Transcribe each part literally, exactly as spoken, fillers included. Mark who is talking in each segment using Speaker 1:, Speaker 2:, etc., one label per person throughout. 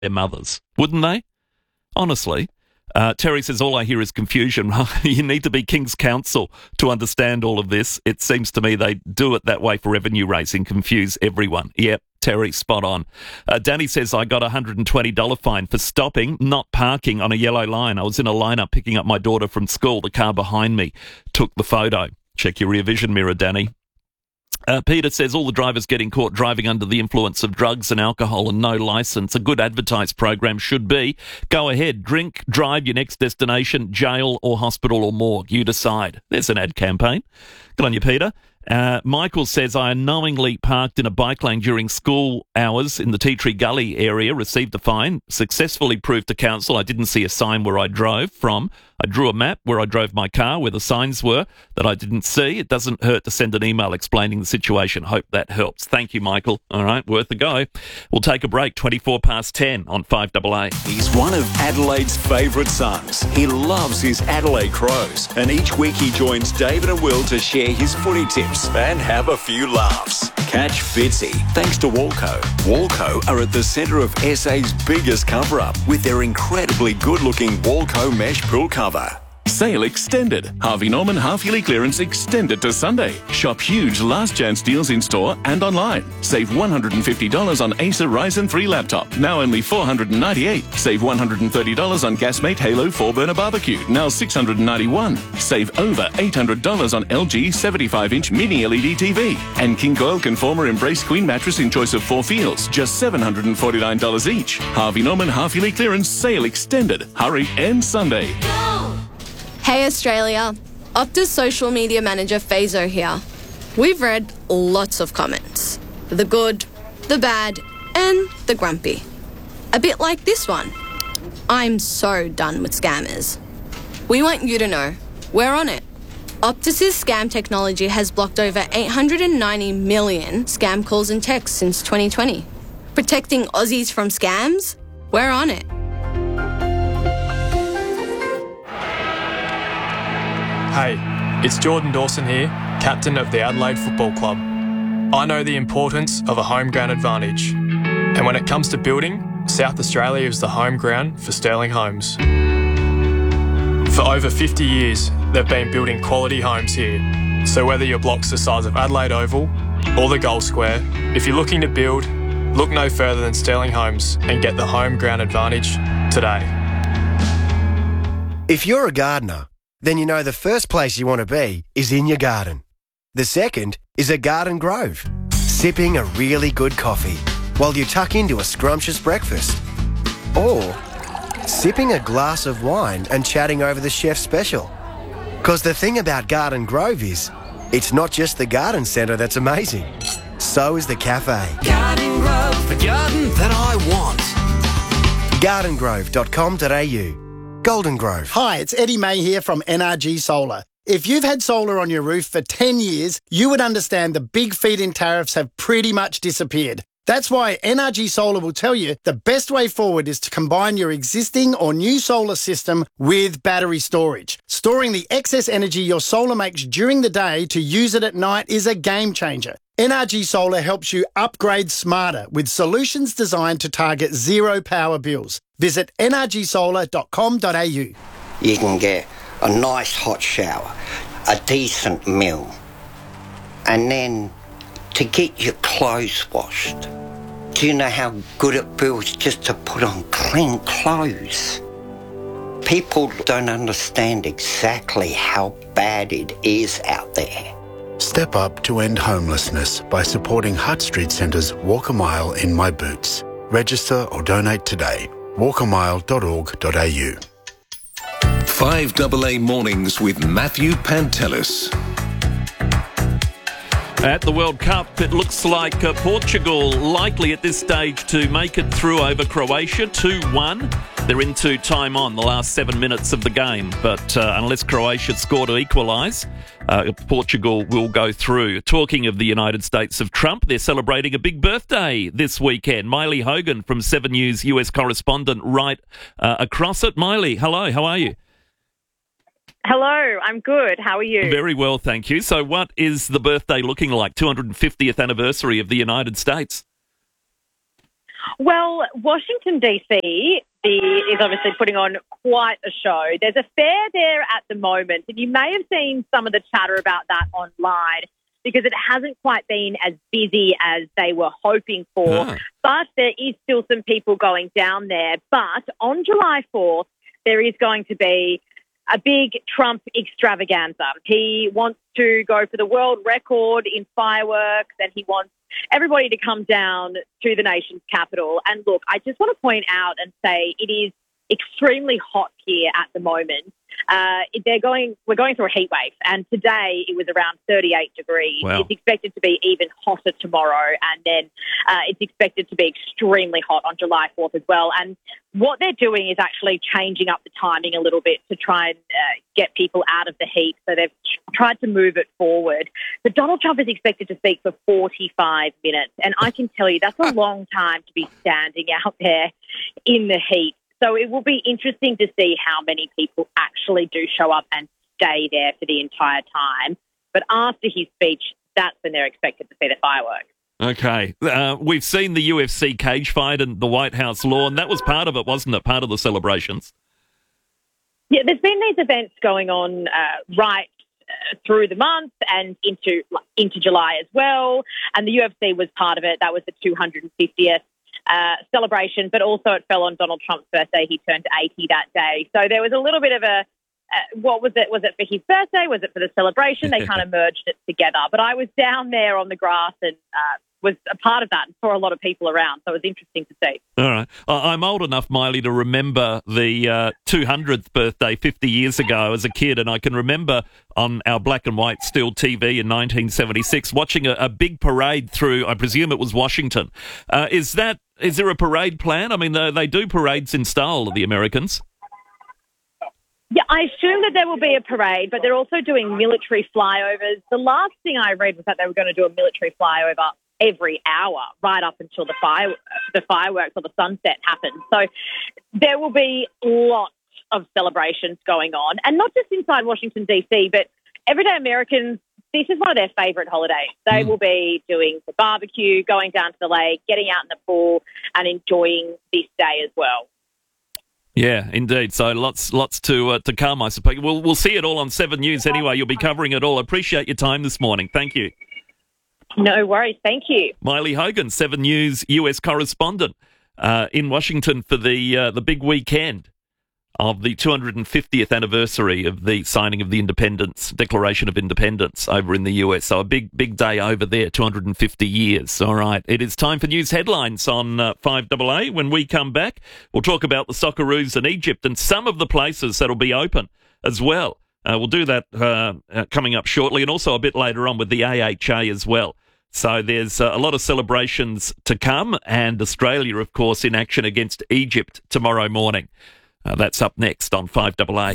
Speaker 1: their mothers, wouldn't they? Honestly. Uh, Terry says, all I hear is confusion. You need to be King's Counsel to understand all of this. It seems to me they do it that way for revenue raising, confuse everyone. Yep, Terry, spot on. Uh, Danny says, I got a one hundred twenty dollars fine for stopping, not parking on a yellow line. I was in a lineup picking up my daughter from school. The car behind me took the photo. Check your rear vision mirror, Danny. Uh, Peter says all the drivers getting caught driving under the influence of drugs and alcohol and no licence. A good advertised program should be, go ahead, drink, drive your next destination, jail or hospital or morgue. You decide. There's an ad campaign. Good on you, Peter. Uh, Michael says, I unknowingly parked in a bike lane during school hours in the Tea Tree Gully area, received a fine, successfully proved to council I didn't see a sign where I drove from. I drew a map where I drove my car, where the signs were that I didn't see. It doesn't hurt to send an email explaining the situation. Hope that helps. Thank you, Michael. All right, worth a go. We'll take a break, twenty-four past ten on five A A.
Speaker 2: He's one of Adelaide's favourite sons. He loves his Adelaide Crows. And each week he joins David and Will to share his footy tips and have a few laughs. Catch Fitzy thanks to Walco. Walco are at the centre of S A's biggest cover-up with their incredibly good-looking Walco mesh pool cover.
Speaker 3: Sale extended. Harvey Norman half-yearly clearance extended to Sunday. Shop huge last chance deals in store and online. Save one hundred fifty dollars on Acer Ryzen three laptop, now only four hundred ninety-eight dollars. Save one hundred thirty dollars on Gasmate Halo four burner barbecue, now six hundred ninety-one dollars. Save over eight hundred dollars on L G seventy-five inch mini L E D T V. And King Coil Conformer Embrace Queen mattress in choice of four feels, just seven hundred forty-nine dollars each. Harvey Norman half-yearly clearance sale extended. Hurry, end Sunday.
Speaker 4: Hey Australia, Optus social media manager Fazo here. We've read lots of comments. The good, the bad, and the grumpy. A bit like this one. I'm so done with scammers. We want you to know, we're on it. Optus's scam technology has blocked over eight hundred ninety million scam calls and texts since twenty twenty. Protecting Aussies from scams? We're on it.
Speaker 5: Hey, it's Jordan Dawson here, captain of the Adelaide Football Club. I know the importance of a home ground advantage. And when it comes to building, South Australia is the home ground for Sterling Homes. For over fifty years, they've been building quality homes here. So whether your block's the size of Adelaide Oval or the Gold Square, if you're looking to build, look no further than Sterling Homes and get the home ground advantage today.
Speaker 6: If you're a gardener, then you know the first place you want to be is in your garden. The second is a garden grove, sipping a really good coffee while you tuck into a scrumptious breakfast. Or sipping a glass of wine and chatting over the chef's special. Because the thing about Garden Grove is, it's not just the garden centre that's amazing. So is the cafe.
Speaker 7: Garden Grove, the garden that I want.
Speaker 6: garden grove dot com dot a u. Golden Grove.
Speaker 8: Hi, it's Eddie May here from N R G Solar. If you've had solar on your roof for ten years, you would understand the big feed-in tariffs have pretty much disappeared. That's why N R G Solar will tell you the best way forward is to combine your existing or new solar system with battery storage. Storing the excess energy your solar makes during the day to use it at night is a game changer. N R G Solar helps you upgrade smarter with solutions designed to target zero power bills. Visit n r g solar dot com dot a u.
Speaker 9: You can get a nice hot shower, a decent meal, and then to get your clothes washed. Do you know how good it feels just to put on clean clothes? People don't understand exactly how bad it is out there.
Speaker 10: Step up to end homelessness by supporting Hutt Street Centre's Walk a Mile in My Boots. Register or donate today. walk a mile dot org dot a u.
Speaker 2: five A A Mornings with Matthew Pantelis.
Speaker 1: At the World Cup, it looks like uh, Portugal likely at this stage to make it through over Croatia, two one. They're into time on, the last seven minutes of the game. But uh, unless Croatia score to equalise, uh, Portugal will go through. Talking of the United States of Trump, they're celebrating a big birthday this weekend. Miley Hogan from seven News U S correspondent right uh, across it. Miley, hello, how are you?
Speaker 11: Hello, I'm good. How are you?
Speaker 1: Very well, thank you. So what is the birthday looking like? two hundred fiftieth anniversary of the United States.
Speaker 11: Well, Washington, D C is obviously putting on quite a show. There's a fair there at the moment, and you may have seen some of the chatter about that online because it hasn't quite been as busy as they were hoping for.
Speaker 1: Ah.
Speaker 11: But there is still some people going down there. But on July fourth, there is going to be a big Trump extravaganza. He wants to go for the world record in fireworks, and he wants everybody to come down to the nation's capital. And look, I just want to point out and say it is extremely hot here at the moment. Uh, they're going, we're going through a heat wave, and today it was around thirty-eight degrees.
Speaker 1: Wow.
Speaker 11: It's expected to be even hotter tomorrow, and then uh, it's expected to be extremely hot on July fourth as well. And what they're doing is actually changing up the timing a little bit to try and uh, get people out of the heat. So they've tried to move it forward. But Donald Trump is expected to speak for forty-five minutes, and I can tell you that's a long time to be standing out there in the heat. So it will be interesting to see how many people actually do show up and stay there for the entire time. But after his speech, that's when they're expected to see the fireworks.
Speaker 1: Okay. Uh, we've seen the U F C cage fight and the White House lawn. That was part of it, wasn't it? Part of the celebrations.
Speaker 11: Yeah, there's been these events going on uh, right uh, through the month and into into July as well. And the U F C was part of it. That was the two hundred fiftieth. Uh, celebration, but also it fell on Donald Trump's birthday. He turned eighty that day. So there was a little bit of a, uh, what was it? Was it for his birthday? Was it for the celebration? They kind of merged it together. But I was down there on the grass and uh, was a part of that and saw a lot of people around. So it was interesting to see.
Speaker 1: All right. I'm old enough, Miley, to remember the uh, two hundredth birthday fifty years ago as a kid, and I can remember on our black and white still T V in nineteen seventy-six watching a, a big parade through, I presume it was Washington. Uh, is that is there a parade plan? I mean, they, they do parades in style, the Americans.
Speaker 11: Yeah, I assume that there will be a parade, but they're also doing military flyovers. The last thing I read was that they were going to do a military flyover every hour right up until the fire, the fireworks or the sunset happens. So there will be lots of celebrations going on, and not just inside Washington, D C, but everyday Americans, this is one of their favourite holidays. They mm. will be doing the barbecue, going down to the lake, getting out in the pool and enjoying this day as well.
Speaker 1: Yeah, indeed. So lots lots to uh, to come, I suppose. We'll, we'll see it all on Seven News anyway. You'll be covering it all. Appreciate your time this morning. Thank you.
Speaker 11: No worries. Thank you.
Speaker 1: Miley Hogan, Seven News U S correspondent uh, in Washington for the uh, the big weekend of the two hundred fiftieth anniversary of the signing of the Independence, Declaration of Independence over in the U S. So a big, big day over there, two hundred fifty years. All right. It is time for news headlines on uh, five A A. When we come back, we'll talk about the Socceroos in Egypt and some of the places that'll be open as well. Uh, we'll do that uh, uh, coming up shortly, and also a bit later on with the A H A as well. So there's uh, a lot of celebrations to come, and Australia, of course, in action against Egypt tomorrow morning. Uh, that's up next on five A A.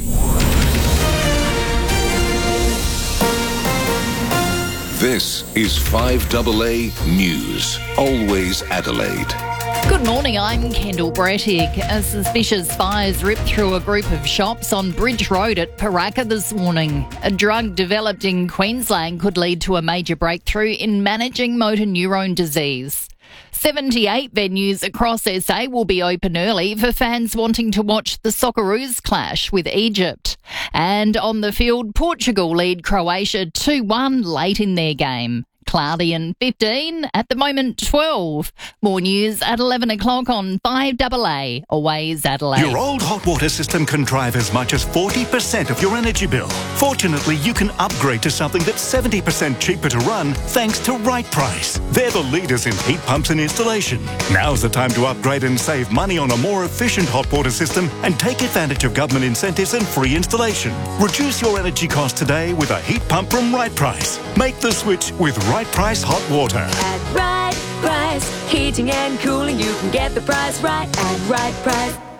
Speaker 12: This is five A A News. Always Adelaide.
Speaker 13: Good morning, I'm Kendall Brettig. A suspicious fire's ripped through a group of shops on Bridge Road at Paraka this morning. A drug developed in Queensland could lead to a major breakthrough in managing motor neurone disease. seventy-eight venues across S A will be open early for fans wanting to watch the Socceroos clash with Egypt. And on the field, Portugal lead Croatia two one late in their game. Cloudy and fifteen, at the moment twelve. More news at eleven o'clock on five A A. Always Adelaide.
Speaker 14: Your old hot water system can drive as much as forty percent of your energy bill. Fortunately, you can upgrade to something that's seventy percent cheaper to run thanks to Right Price. They're the leaders in heat pumps and installation. Now's the time to upgrade and save money on a more efficient hot water system and take advantage of government incentives and free installation. Reduce your energy costs today with a heat pump from Right Price. Make the switch with Right Price Hot Water.
Speaker 15: At Right Price, heating and cooling, you can get the price right at Right Price.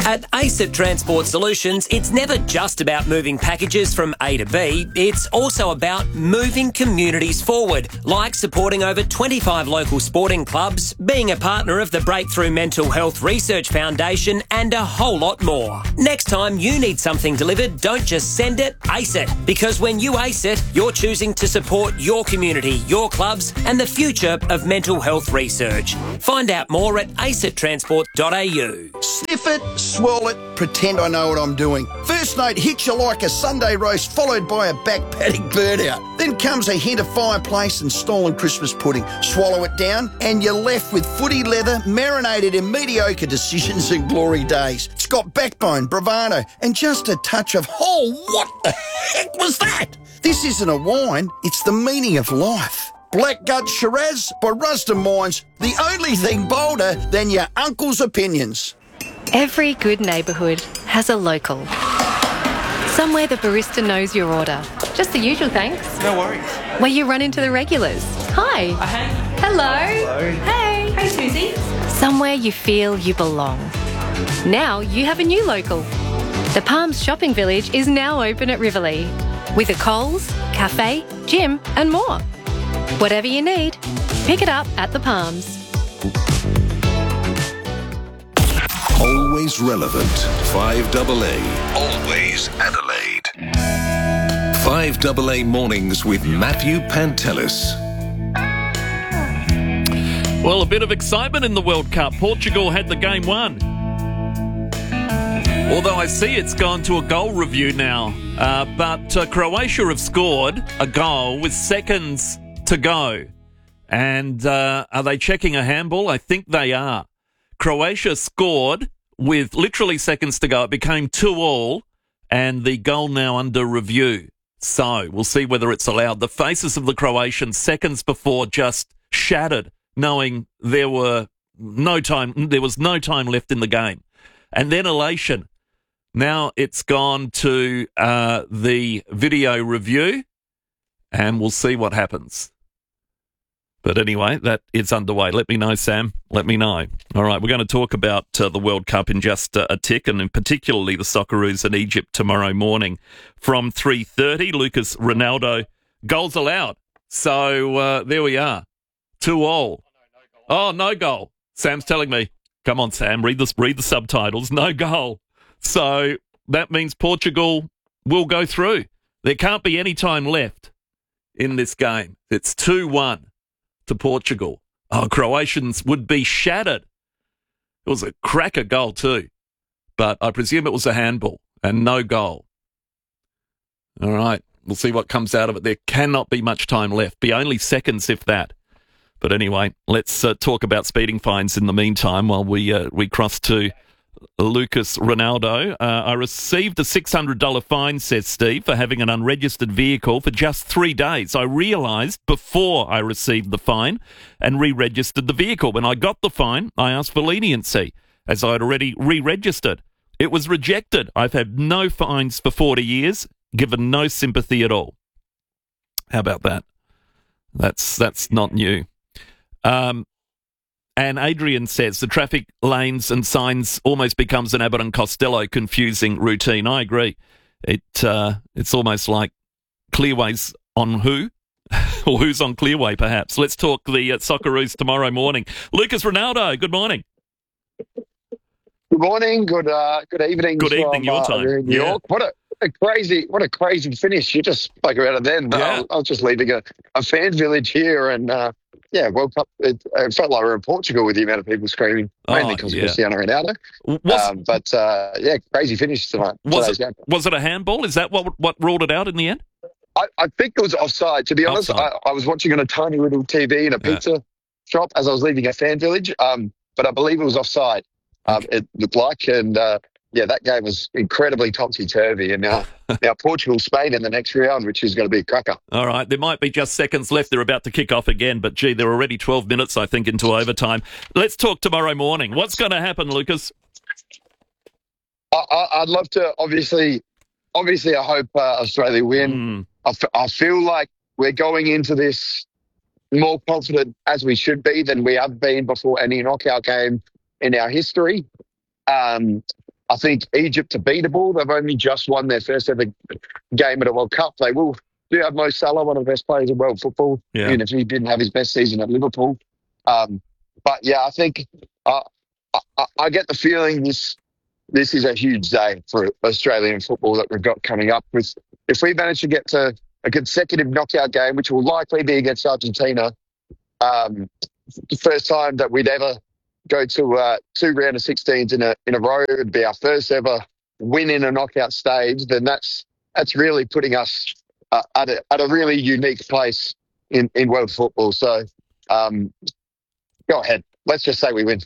Speaker 15: At ACET Transport Solutions, it's never just about moving packages from A to B, it's also about moving communities forward, like supporting over twenty-five local sporting clubs, being a partner of the Breakthrough Mental Health Research Foundation, and a whole lot more. Next time you need something delivered, don't just send it, ace it. Because when you ace it, you're choosing to support your community, your clubs, and the future of mental health research. Find out more at acet transport dot a u.
Speaker 16: Sniff it, swirl it, pretend I know what I'm doing. First note hits you like a Sunday roast followed by a back paddock burnout. Then comes a hint of fireplace and stolen Christmas pudding. Swallow it down and you're left with footy leather marinated in mediocre decisions and glory days. It's got backbone, bravado and just a touch of, oh, what the heck was that? This isn't a wine, it's the meaning of life. Blackgut Shiraz by Rusden Wines, the only thing bolder than your uncle's opinions.
Speaker 17: Every good neighbourhood has a local. Somewhere the barista knows your order. Just the usual thanks.
Speaker 18: No worries.
Speaker 17: Where you run into the regulars. Hi.
Speaker 18: Uh, hey.
Speaker 17: Hello.
Speaker 18: Hello.
Speaker 17: Hey.
Speaker 18: Hey, Susie.
Speaker 17: Somewhere you feel you belong. Now you have a new local. The Palms Shopping Village is now open at Riverlea. With a Coles, cafe, gym and more. Whatever you need, pick it up at the Palms.
Speaker 12: Always relevant. five double A. Always Adelaide. five double A Mornings with Matthew Pantelis.
Speaker 1: Well, a bit of excitement in the World Cup. Portugal had the game won. Although I see it's gone to a goal review now. Uh, but uh, Croatia have scored a goal with seconds to go. And uh, are they checking a handball? I think they are. Croatia scored with literally seconds to go. It became two all, and the goal now under review. So we'll see whether it's allowed. The faces of the Croatians seconds before just shattered, knowing there were no time. There was no time left in the game, and then elation. Now it's gone to uh, the video review, and we'll see what happens. But anyway, that is underway. Let me know, Sam. Let me know. All right, we're going to talk about uh, the World Cup in just uh, a tick, and in particularly the Socceroos in Egypt tomorrow morning from three thirty. Lucas Ronaldo, goals allowed. So uh, there we are. Two all. Oh, no goal. Sam's telling me. Come on, Sam, read the, read the subtitles. No goal. So that means Portugal will go through. There can't be any time left in this game. It's two one. To Portugal. Oh, Croatians would be shattered. It was a cracker goal too, but I presume it was a handball and no goal. All right, we'll see what comes out of it. There cannot be much time left, be only seconds if that. But anyway, let's uh, talk about speeding fines in the meantime while we uh, we cross to Lucas Ronaldo. Uh, I received a six hundred dollars fine, says Steve, for having an unregistered vehicle for just three days. I realised before I received the fine and re-registered the vehicle. When I got the fine, I asked for leniency, as I had already re-registered. It was rejected. I've had no fines for forty years, given no sympathy at all. How about that? That's, that's not new. Um... And Adrian says the traffic lanes and signs almost becomes an Abbott and Costello confusing routine. I agree. It uh, it's almost like Clearway's on who? Or who's on Clearway, perhaps. Let's talk the uh, Socceroos tomorrow morning. Lucas Ronaldo, good morning.
Speaker 19: Good morning. Good uh, good evening.
Speaker 1: Good evening, your
Speaker 19: uh,
Speaker 1: time.
Speaker 19: In New
Speaker 1: Yeah.
Speaker 19: York. What a, what a crazy what a crazy finish. You just spoke about it then.
Speaker 1: Yeah.
Speaker 19: I, was, I was just leaving a, a fan village here and uh, yeah, World Cup. It, it felt like we were in Portugal with the amount of people screaming, mainly
Speaker 1: Oh,
Speaker 19: because
Speaker 1: yeah.
Speaker 19: of Cristiano Ronaldo.
Speaker 1: Was-
Speaker 19: Um, but uh, yeah, crazy finish tonight.
Speaker 1: Was
Speaker 19: today's
Speaker 1: it,
Speaker 19: game.
Speaker 1: was it a handball? Is that what what ruled it out in the end?
Speaker 19: I, I think it was offside. To be honest,
Speaker 1: Offside.
Speaker 19: I, I was watching on a tiny little T V in a pizza shop as I was leaving a fan village, um, but I believe it was offside. Um, it looked like, and uh, yeah, that game was incredibly topsy-turvy. And now, now Portugal, Spain in the next round, which is going to be a cracker.
Speaker 1: All right, there might be just seconds left. They're about to kick off again, but gee, they're already twelve minutes, I think, into overtime. Let's talk tomorrow morning. What's going to happen, Lucas?
Speaker 19: I, I, I'd love to, obviously, obviously, I hope uh, Australia win.
Speaker 1: Mm.
Speaker 19: I, f- I feel like we're going into this more confident as we should be than we have been before any knockout game in our history. Um, I think Egypt are beatable. They've only just won their first ever game at a World Cup. They will do have Mo Salah, one of the best players in world football,
Speaker 1: Yeah.
Speaker 19: even if he didn't have his best season at Liverpool. Um, but yeah, I think uh, I, I get the feeling this this is a huge day for Australian football that we've got coming up. With if we manage to get to a consecutive knockout game, which will likely be against Argentina, um, the first time that we'd ever go to uh, two round of sixteens in a in a row, it'd be our first ever win in a knockout stage. Then that's that's really putting us uh, at a at a really unique place in, in world football. So, um, go ahead. Let's just say we win.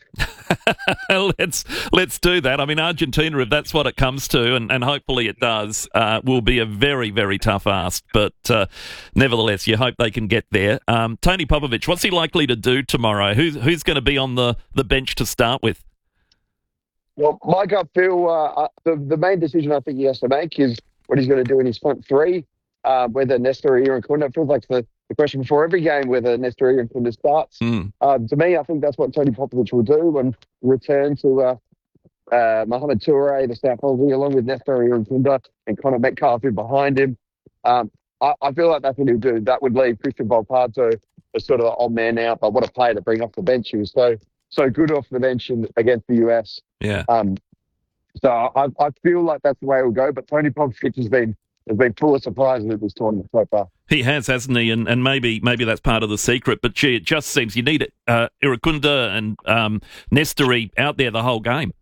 Speaker 1: let's let's do that. I mean, Argentina, if that's what it comes to, and, and hopefully it does, uh, will be a very, very tough ask. But uh, nevertheless, you hope they can get there. Um, Tony Popovic, what's he likely to do tomorrow? Who's who's going to be on the, the bench to start with?
Speaker 19: Well, my gut feel, uh, the, the main decision I think he has to make is what he's going to do in his front three, uh, whether Nestor or Irankunda. It feels like the, the question before every game, whether Nestor or Irankunda starts.
Speaker 1: Mm.
Speaker 19: Uh, to me, I think that's what Tony Popovic will do and return to uh, uh, Mohamed Toure, the South Aussie, along with Nestor Irankunda and Connor Metcalfe in behind him. Um, I, I feel like that's what he'll do. That would leave Christian Volpato as sort of the odd man out, but what a player to bring off the bench. He was so, so good off the bench in, against the U S.
Speaker 1: Yeah.
Speaker 19: Um, so I, I feel like that's the way it will go, but Tony Popovic has been has been full of surprises at this tournament so far.
Speaker 1: He has, hasn't he? And and maybe maybe that's part of the secret. But gee, it just seems you need it. Uh, Irankunda and um, Nestori out there the whole game.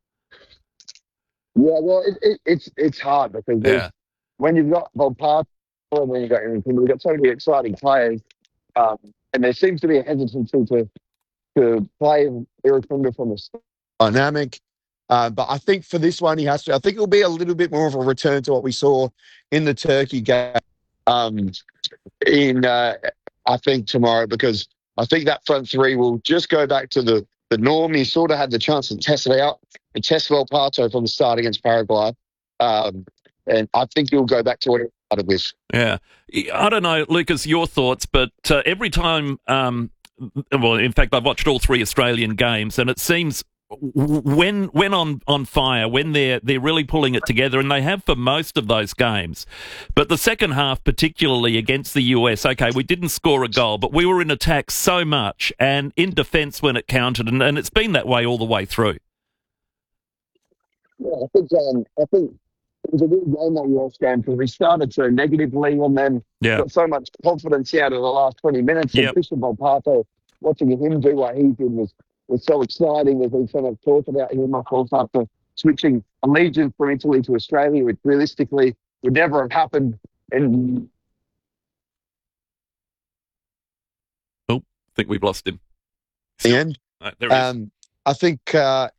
Speaker 19: Yeah, well, it, it, it's it's hard because
Speaker 1: Yeah.
Speaker 19: when you've got Volpato and when you've got Irankunda, we've got so many exciting players, um, and there seems to be a hesitancy to to play Irankunda from the start. Dynamic. Uh, but I think for this one, he has to. I think it'll be a little bit more of a return to what we saw in the Turkey game. Um, in uh, I think tomorrow, because I think that front three will just go back to the, the norm. He sort of had the chance to test it out and test Volpato from the start against Paraguay, um, and I think he'll go back to what he started with.
Speaker 1: Yeah, I don't know, Lucas, your thoughts, but uh, every time, um, well, in fact, I've watched all three Australian games, and it seems. When when on, on fire, when they're they're really pulling it together, and they have for most of those games. But the second half, particularly against the U S, okay, we didn't score a goal, but we were in attack so much and in defence when it counted, and, and it's been that way all the way through.
Speaker 19: Yeah, I think um, I think it was a real game that U S game because we started so negatively and then
Speaker 1: yeah.
Speaker 19: got so much confidence out of the last twenty minutes. And
Speaker 1: yep.
Speaker 19: Christian Volpato, watching him do what he did was. was so exciting as we sort of talked about him, of course, after switching allegiance from Italy to Australia, which realistically would never have happened. In...
Speaker 1: Oh, I think we've lost him.
Speaker 19: The end.
Speaker 1: Right, there he
Speaker 19: um,
Speaker 1: is.
Speaker 19: I think... Uh...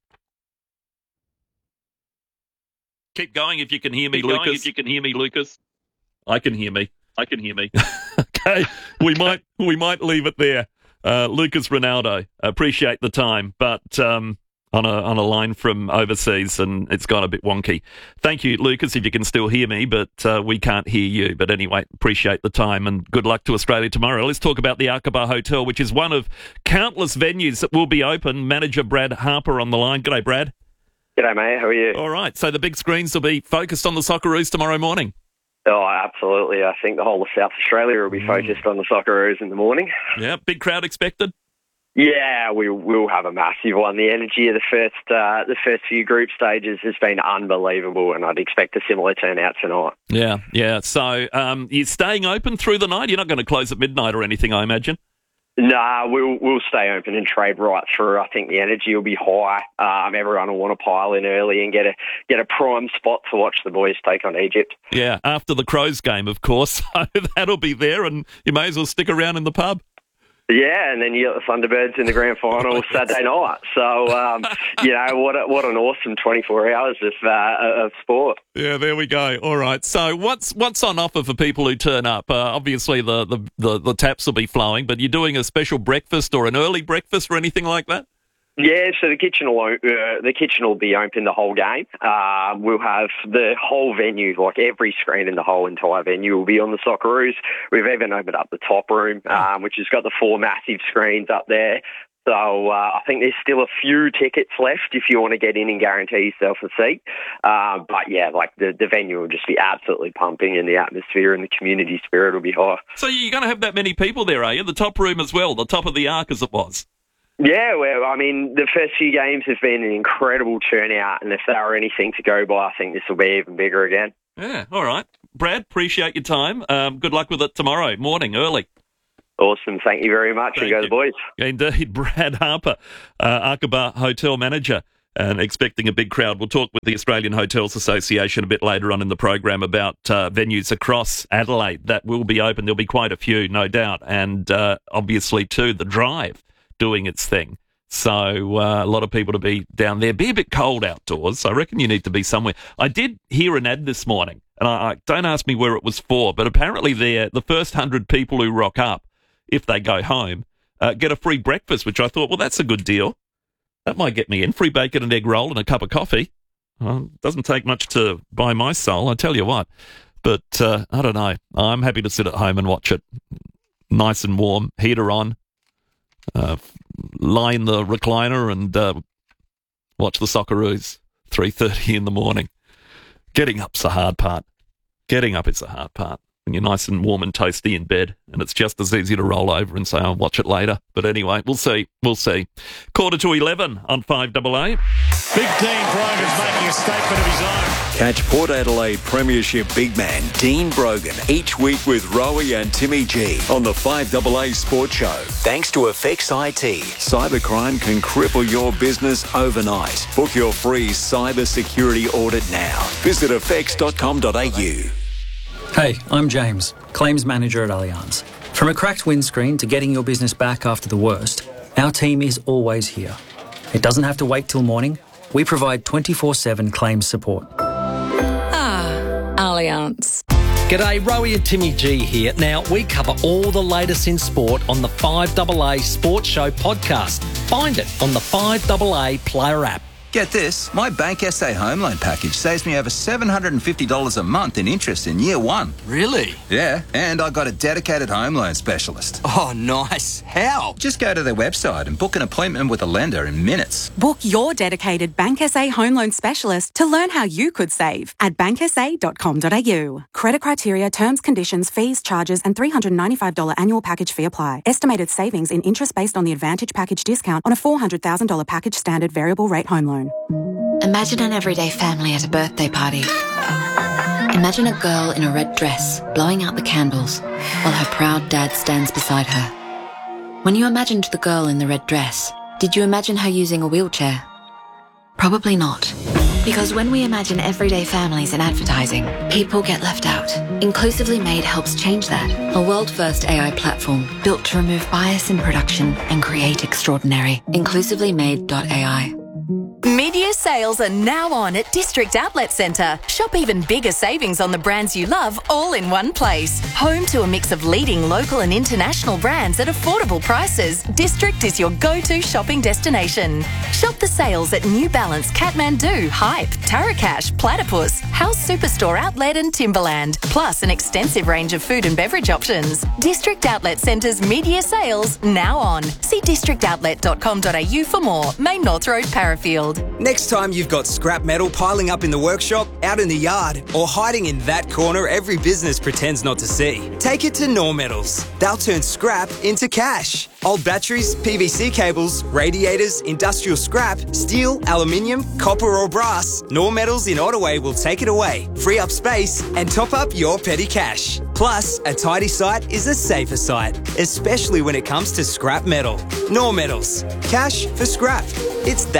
Speaker 1: Keep going if you can hear me, Keep Lucas. Going if you can hear me, Lucas. I can hear me. I can hear me. Okay, we might we might leave it there. Uh, Lucas Ronaldo, appreciate the time, but um, on a on a line from overseas, and it's gone a bit wonky. Thank you, Lucas, if you can still hear me, but uh, we can't hear you. But anyway, appreciate the time, and good luck to Australia tomorrow. Let's talk about the Aqaba Hotel, which is one of countless venues that will be open. Manager Brad Harper on the line. G'day, Brad.
Speaker 18: G'day, mate. How are you?
Speaker 1: All right, so the big screens will be focused on the Socceroos tomorrow morning.
Speaker 18: Oh, absolutely. I think the whole of South Australia will be focused on the Socceroos in the morning.
Speaker 1: Yeah, big crowd expected?
Speaker 18: Yeah, we will have a massive one. The energy of the first uh, the first few group stages has been unbelievable, and I'd expect a similar turnout tonight.
Speaker 1: Yeah, yeah. So um, you're staying open through the night? You're not going to close at midnight or anything, I imagine?
Speaker 18: Nah, we'll we'll stay open and trade right through. I think the energy will be high. Um, everyone will want to pile in early and get a get a prime spot to watch the boys take on Egypt.
Speaker 1: Yeah, after the Crows game, of course. So that'll be there, and you may as well stick around in the pub.
Speaker 18: Yeah, and then you got the Thunderbirds in the grand final Saturday night. So, um, you know, what a, what an awesome twenty-four hours of uh, of sport.
Speaker 1: Yeah, there we go. All right. So what's what's on offer for people who turn up? Uh, obviously, the, the, the, the taps will be flowing, but you're doing a special breakfast or an early breakfast or anything like that?
Speaker 18: Yeah, so the kitchen will uh, the kitchen will be open the whole game. Uh, we'll have the whole venue, like every screen in the whole entire venue, will be on the Socceroos. We've even opened up the top room, um, which has got the four massive screens up there. So uh, I think there's still a few tickets left if you want to get in and guarantee yourself a seat. Uh, but yeah, like the, the venue will just be absolutely pumping, and the atmosphere and the community spirit will be high.
Speaker 1: So you're going to have that many people there, are you? The top room as well, the top of the arc as it was.
Speaker 18: Yeah, well, I mean, the first few games have been an incredible turnout, and if they were anything to go by, I think this will be even bigger again.
Speaker 1: Yeah, all right. Brad, appreciate your time. Um, good luck with it tomorrow morning, early.
Speaker 18: Awesome. Thank you very much.
Speaker 1: Thank
Speaker 18: and go
Speaker 1: you.
Speaker 18: the boys.
Speaker 1: Indeed. Brad Harper, uh, Aqaba Hotel Manager, and expecting a big crowd. We'll talk with the Australian Hotels Association a bit later on in the program about uh, venues across Adelaide that will be open. There'll be quite a few, no doubt. And uh, obviously, too, the Drive doing its thing. So uh, a lot of people to be down there. Be a bit cold outdoors. I reckon you need to be somewhere. I did hear an ad this morning, and I, I don't ask me where it was for, but apparently they're the first hundred people who rock up, if they go home, uh, get a free breakfast, which I thought, well, that's a good deal. That might get me in. Free bacon and egg roll and a cup of coffee. Well, doesn't take much to buy my soul, I tell you what. But uh, I don't know. I'm happy to sit at home and watch it. Nice and warm, heater on, uh, lie in the recliner and uh, watch the Socceroos, three thirty in the morning. Getting up's the hard part. Getting up is the hard part. When you're nice and warm and toasty in bed, and it's just as easy to roll over and say, I'll watch it later. But anyway, we'll see. We'll see. Quarter to eleven on five double A.
Speaker 20: Big Dean Brogan's making a statement of his own.
Speaker 2: Catch Port Adelaide Premiership big man Dean Brogan each week with Rowie and Timmy G on the five double A Sports Show. Thanks to Effects I T. Cybercrime can cripple your business overnight. Book your free cyber security audit now. Visit effects dot com dot a u.
Speaker 21: Hey, I'm James, Claims Manager at Allianz. From a cracked windscreen to getting your business back after the worst, our team is always here. It doesn't have to wait till morning. We provide twenty-four seven claims support.
Speaker 22: Ah, Allianz.
Speaker 23: G'day, Rowie and Timmy G here. Now, we cover all the latest in sport on the five double A Sports Show podcast. Find it on the five double A Player app.
Speaker 24: Get this, my Bank S A home loan package saves me over seven hundred fifty dollars a month in interest in year one.
Speaker 23: Really?
Speaker 24: Yeah, and I got a dedicated home loan specialist.
Speaker 23: Oh, nice. How?
Speaker 24: Just go to their website and book an appointment with a lender in minutes.
Speaker 25: Book your dedicated Bank S A home loan specialist to learn how you could save at bank s a dot com dot a u. Credit criteria, terms, conditions, fees, charges and three hundred ninety-five dollars annual package fee apply. Estimated savings in interest based on the Advantage package discount on a four hundred thousand dollars package standard variable rate home loan.
Speaker 26: Imagine an everyday family at a birthday party. Imagine a girl in a red dress blowing out the candles while her proud dad stands beside her. When you imagined the girl in the red dress, did you imagine her using a wheelchair? Probably not. Because when we imagine everyday families in advertising, people get left out. Inclusively Made helps change that. A world-first A I platform built to remove bias in production and create extraordinary. inclusively made dot a i.
Speaker 27: Mid-year sales are now on at District Outlet Centre. Shop even bigger savings on the brands you love all in one place. Home to a mix of leading local and international brands at affordable prices, District is your go-to shopping destination. Shop the sales at New Balance, Kathmandu, Hype, Tarakash, Platypus, House Superstore Outlet and Timberland, plus an extensive range of food and beverage options. District Outlet Centre's mid-year sales now on. See district outlet dot com dot a u for more. Main North Road, Parafield.
Speaker 28: Next time you've got scrap metal piling up in the workshop, out in the yard, or hiding in that corner every business pretends not to see, take it to Nor Metals. They'll turn scrap into cash. Old batteries, P V C cables, radiators, industrial scrap, steel, aluminium, copper or brass, Nor Metals in Ottaway will take it away, free up space and top up your petty cash. Plus, a tidy site is a safer site, especially when it comes to scrap metal. Nor Metals. Cash for scrap. It's that